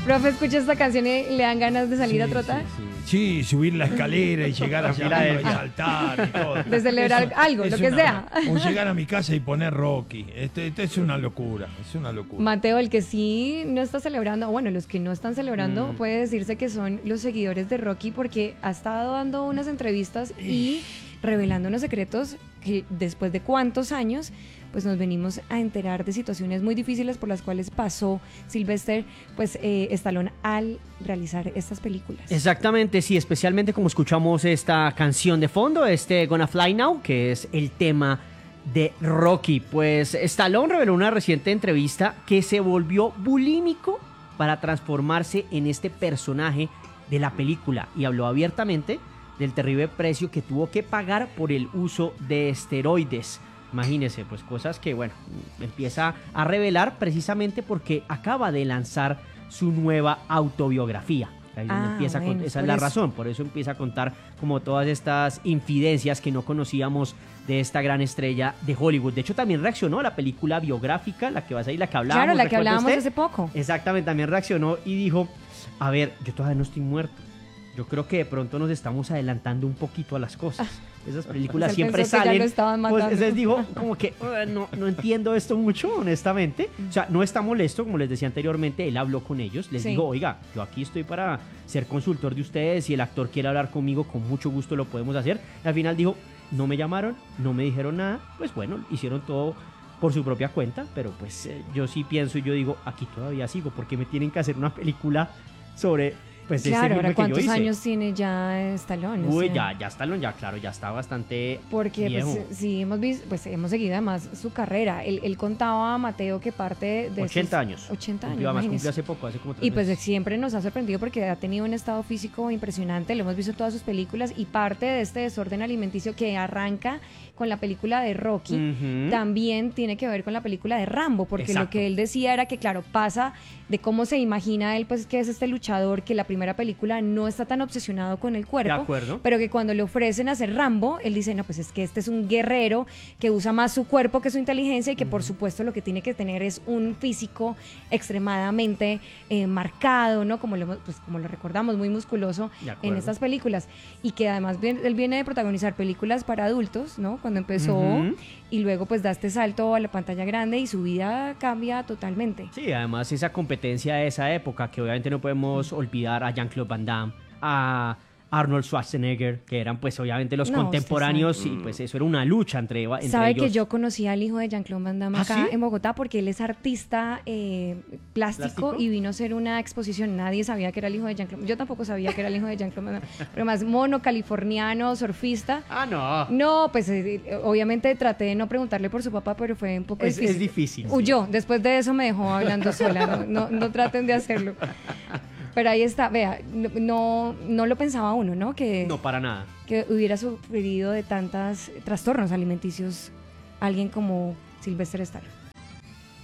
Profe, escucha esta canción y le dan ganas de salir a trotar. Sí, subir la escalera y llegar allá arriba y saltar y todo. De celebrar algo, lo que sea. O llegar a mi casa y poner Rocky. Este es una locura, Mateo, el que sí no está celebrando, bueno, los que no están celebrando, puede decirse que son los seguidores de Rocky, porque ha estado dando unas entrevistas y revelando unos secretos que después de cuántos años pues nos venimos a enterar de situaciones muy difíciles por las cuales pasó Sylvester Stallone al realizar estas películas. Exactamente, sí, especialmente como escuchamos esta canción de fondo, Gonna Fly Now, que es el tema de Rocky. Pues Stallone reveló en una reciente entrevista que se volvió bulímico para transformarse en este personaje de la película y habló abiertamente del terrible precio que tuvo que pagar por el uso de esteroides. Imagínense, pues cosas que, bueno, empieza a revelar precisamente porque acaba de lanzar su nueva autobiografía. Ahí empieza esa es la razón, por eso empieza a contar como todas estas infidencias que no conocíamos de esta gran estrella de Hollywood. De hecho, también reaccionó a la película biográfica, la que va a salir, la que hablábamos. Claro, la que hablábamos hace poco. Exactamente, también reaccionó y dijo, a ver, yo todavía no estoy muerto. Yo creo que de pronto nos estamos adelantando un poquito a las cosas. Esas películas siempre salen. Pues les digo, como que no entiendo esto mucho, honestamente. O sea, no está molesto, como les decía anteriormente, él habló con ellos. Les digo, oiga, yo aquí estoy para ser consultor de ustedes. Si el actor quiere hablar conmigo, con mucho gusto lo podemos hacer. Y al final dijo, no me llamaron, no me dijeron nada. Pues bueno, hicieron todo por su propia cuenta. Pero pues yo sí pienso y yo digo, aquí todavía sigo. ¿Por qué me tienen que hacer una película sobre... Pues claro, ahora ¿cuántos años tiene ya Stallone? Uy, ya Stallone, claro, ya está bastante porque viejo. Pues sí, hemos seguido además su carrera. Él contaba a Mateo que parte de 80 años. 80 años. Además cumplió hace poco, hace como 3 Y pues meses. siempre nos ha sorprendido porque ha tenido un estado físico impresionante, lo hemos visto en todas sus películas, y parte de este desorden alimenticio que arranca con la película de Rocky, también tiene que ver con la película de Rambo, porque lo que él decía era que, claro, pasa de cómo se imagina él, pues que es este luchador que la primera película no está tan obsesionado con el cuerpo, de acuerdo, pero que cuando le ofrecen hacer Rambo, él dice, no, pues es que este es un guerrero que usa más su cuerpo que su inteligencia y que por supuesto lo que tiene que tener es un físico extremadamente marcado, ¿no? Como lo recordamos, muy musculoso en estas películas, y que además él viene de protagonizar películas para adultos, ¿no? Cuando empezó, y luego pues da este salto a la pantalla grande y su vida cambia totalmente. Sí, además esa competencia de esa época, que obviamente no podemos olvidar a Jean-Claude Van Damme, a Arnold Schwarzenegger, que eran pues obviamente los contemporáneos, y pues eso era una lucha entre ¿Sabe ellos? Que yo conocí al hijo de Jean-Claude Van Damme acá en Bogotá, porque él es artista plástico y vino a hacer una exposición. Nadie sabía que era el hijo de Jean-Claude. Yo tampoco sabía que era el hijo de Jean-Claude Van Damme, pero más mono, californiano, surfista. No, pues obviamente traté de no preguntarle por su papá, pero fue un poco difícil. Es difícil. Huyó, después de eso me dejó hablando sola. No traten de hacerlo. Pero ahí está, vea, no lo pensaba uno, ¿no? No, para nada. Que hubiera sufrido de tantos trastornos alimenticios alguien como Sylvester Stallone.